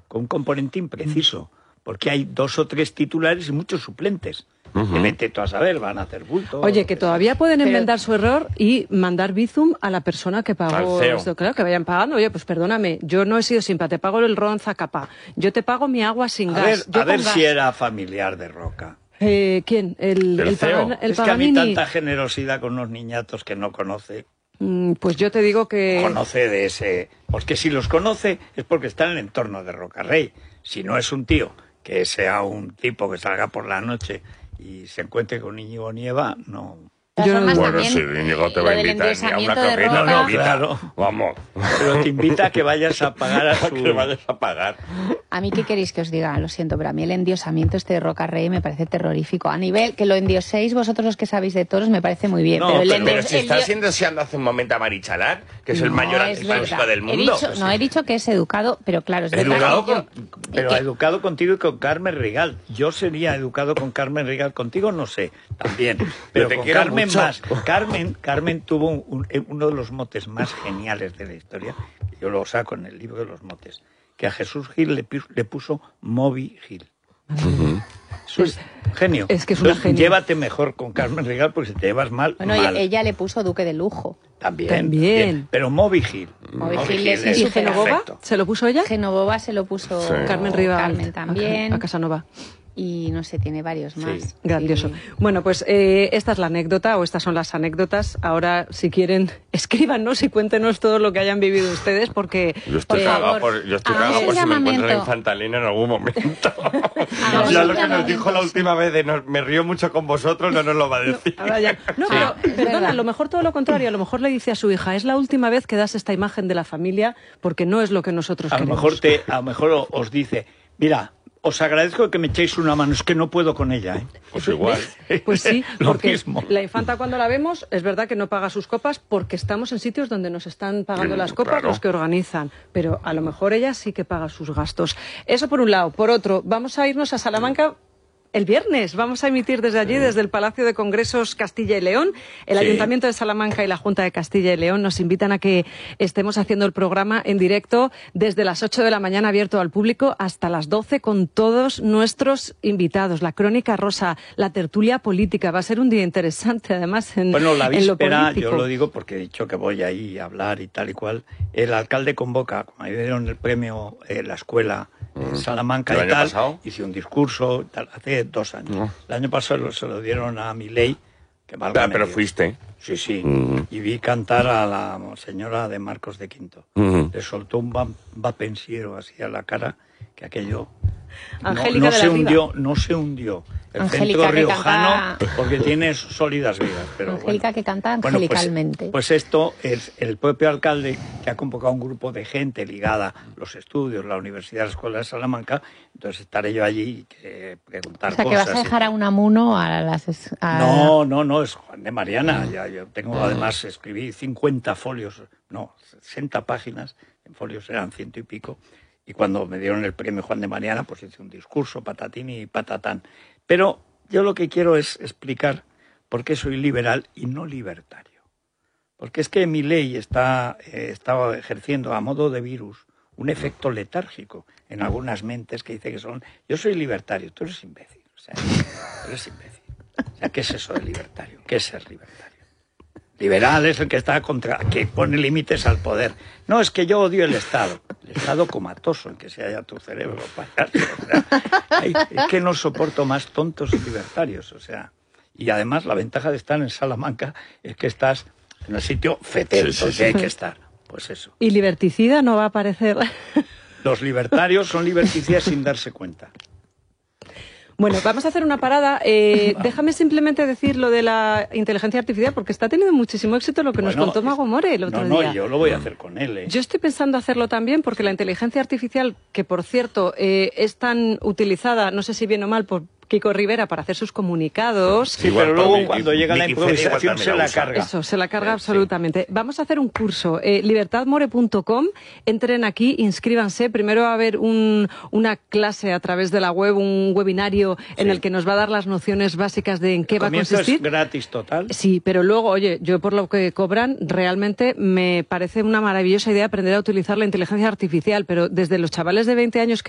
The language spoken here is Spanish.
con un componente impreciso, porque hay 2 o 3 titulares y muchos suplentes. Que vete tú a saber, van a hacer bulto. Oye, que todavía pueden enmendar su error y mandar Bizum a la persona que pagó esto. Claro, que vayan pagando. Oye, pues perdóname, yo no he sido simpa, te pago el ron Zacapá, yo te pago mi agua sin gas. A ver si era familiar de Roca. ¿Quién? El CEO. El es que a mí Paganini. tanta generosidad con unos niñatos que no conoce. Pues yo te digo que... Conoce de ese... Porque si los conoce es porque está en el entorno de Rocarrey. Si no es un tío que sea un tipo que salga por la noche y se encuentre con Íñigo Nieva, no... Bueno, si Íñigo te va a invitar ni a una cafeta, no, claro. Vamos. Pero te invita a que vayas a pagar a su... que vayas a pagar. A mí, ¿qué queréis que os diga? Lo siento, pero a mí el endiosamiento de Rocarrey me parece terrorífico. A nivel que lo endioséis vosotros los que sabéis de toros me parece muy bien. No, pero si estás endioseando hace un momento a Marichalar, que es el mayor antipático del mundo. He dicho que es educado, pero claro, es educado verdad. Educado contigo y con Carmen Rigal. Yo sería educado con Carmen Rigal. Contigo no sé, también. Pero con Carmen más. Carmen tuvo uno de los motes más geniales de la historia. Yo lo saco en el libro de los motes. Que a Jesús Gil le puso Moby Gil. Eso es genio. Es que es una genio. Llévate mejor con Carmen Rigal porque si te llevas mal, Bueno, mal. Ella le puso Duque de Lujo. También. Pero Moby Gil. Moby Gil es ¿Y Genoboba? ¿Se lo puso ella? Genoboba se lo puso Carmen Rival. Carmen también. A Casanova. Y no sé, tiene varios más. Sí. Grandioso. Sí. Bueno, pues esta es la anécdota, o estas son las anécdotas. Ahora, si quieren, escríbanos y cuéntenos todo lo que hayan vivido ustedes, porque... Yo estoy cagado por si me encuentro la Infantalina en algún momento. Ya lo que nos dijo la última vez de me río mucho con vosotros, no nos lo va a decir. No, pero, perdona, a lo mejor todo lo contrario. A lo mejor le dice a su hija, es la última vez que das esta imagen de la familia, porque no es lo que nosotros queremos. A lo mejor os dice, mira... Os agradezco que me echéis una mano, es que no puedo con ella, ¿eh? Pues igual. Pues sí, porque mismo. La infanta cuando la vemos, es verdad que no paga sus copas porque estamos en sitios donde nos están pagando las copas los que organizan, pero a lo mejor ella sí que paga sus gastos. Eso por un lado. Por otro, vamos a irnos a Salamanca. El viernes vamos a emitir desde allí, desde el Palacio de Congresos Castilla y León. El Ayuntamiento de Salamanca y la Junta de Castilla y León nos invitan a que estemos haciendo el programa en directo desde las 8 de la mañana, abierto al público, hasta las 12 con todos nuestros invitados. La Crónica Rosa, la tertulia política. Va a ser un día interesante, además, Bueno, la víspera, yo lo digo porque he dicho que voy ahí a hablar y tal y cual. El alcalde convoca, como me dieron el premio la escuela en Salamanca y tal, hice un discurso tal, hace 2 años. El año pasado se lo dieron a Milei, que pero fuiste. Sí. Y vi cantar a la señora de Marcos de Quinto. Le soltó un va pensiero así a la cara, que aquello Angélica no se hundió. El Angélica centro riojano, canta... porque tiene sólidas vidas. Pero Angélica que canta angelicalmente. Pues esto es el propio alcalde que ha convocado un grupo de gente ligada a los estudios, la Universidad, la Escuela de Salamanca. Entonces estaré yo allí y preguntar cosas. O sea, que vas a dejar a Unamuno a las... No, es Juan de Mariana. Yo tengo, además, escribí 50 folios, 60 páginas, en folios eran 100 y pico. Y cuando me dieron el premio Juan de Mariana, pues hice un discurso, patatín y patatán. Pero yo lo que quiero es explicar por qué soy liberal y no libertario. Porque es que mi ley está ejerciendo a modo de virus un efecto letárgico en algunas mentes que dice que son... Yo soy libertario, tú eres imbécil. O sea, ¿qué es eso de libertario? ¿Qué es ser libertario? Liberal es el que está que pone límites al poder. No, es que yo odio el Estado. El Estado comatoso, en que se halla tu cerebro, payaso. O sea, es que no soporto más tontos y libertarios. O sea, y además la ventaja de estar en Salamanca es que estás en el sitio fetero, donde hay que estar. Pues eso. ¿Y liberticida no va a aparecer? Los libertarios son liberticidas sin darse cuenta. Bueno, vamos a hacer una parada. Déjame simplemente decir lo de la inteligencia artificial, porque está teniendo muchísimo éxito lo que nos contó Mago More el otro día. No, yo lo voy a hacer con él. Yo estoy pensando hacerlo también, porque la inteligencia artificial, que por cierto es tan utilizada, no sé si bien o mal, por Kiko Rivera para hacer sus comunicados. Sí, pero luego cuando llega la improvisación se la carga. Eso, se la carga absolutamente. Vamos a hacer un curso, libertadmore.com. Entren aquí, inscríbanse. Primero va a haber una clase a través de la web, un webinario en el que nos va a dar las nociones básicas de en qué va a consistir. ¿Es gratis total? Sí, pero luego, oye, yo por lo que cobran, realmente me parece una maravillosa idea aprender a utilizar la inteligencia artificial, pero desde los chavales de 20 años